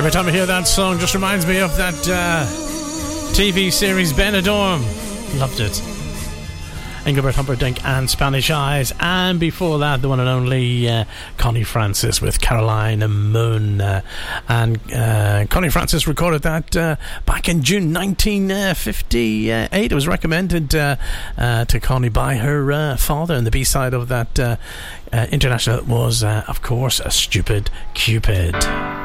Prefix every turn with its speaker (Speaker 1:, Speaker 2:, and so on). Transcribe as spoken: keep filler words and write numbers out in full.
Speaker 1: Every time I hear that song, just reminds me of that uh, T V series Benidorm. Loved it. Engelbert Humperdinck and Spanish Eyes, and before that the one and only uh, Connie Francis with Caroline Moon, uh, and uh, Connie Francis recorded that uh, back in June nineteen fifty-eight. It was recommended uh, uh, to Connie by her uh, father, and the B-side of that uh, uh, international was uh, of course A Stupid Cupid.